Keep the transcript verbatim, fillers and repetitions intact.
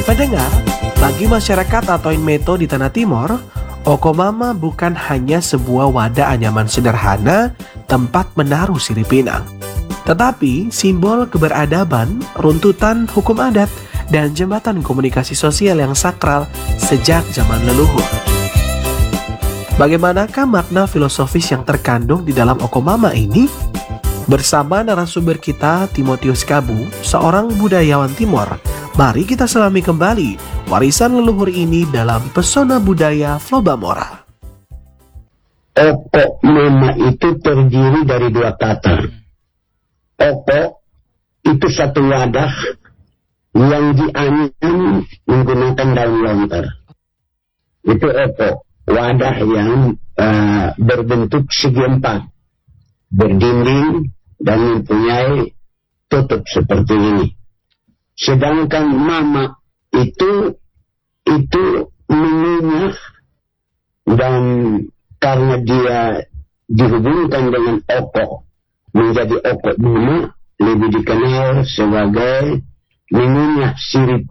Pendengar, bagi masyarakat atau Inmeto di Tanah Timor, Okomama bukan hanya sebuah wadah anyaman sederhana tempat menaruh sirih pinang, tetapi simbol keberadaban, runtutan hukum adat, dan jembatan komunikasi sosial yang sakral sejak zaman leluhur. Bagaimanakah makna filosofis yang terkandung di dalam Okomama ini? Bersama narasumber kita, Timotius Kabu, seorang budayawan Timor, mari kita selami kembali warisan leluhur ini dalam pesona budaya Flobamora. Okomama itu terdiri dari dua kata. Oko itu satu wadah yang dianyam menggunakan daun lontar. Itu oko, wadah yang uh, berbentuk segi empat, berdinding dan mempunyai tutup seperti ini. Sedangkan mama itu itu mengunyah, dan karena dia dihubungkan dengan oko menjadi oko mama, lebih dikenal sebagai mengunyah sirih